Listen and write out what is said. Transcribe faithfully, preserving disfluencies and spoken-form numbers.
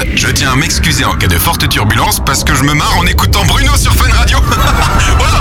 Je tiens à m'excuser en cas de forte turbulence parce que je me marre en écoutant Bruno sur Fun Radio. Voilà.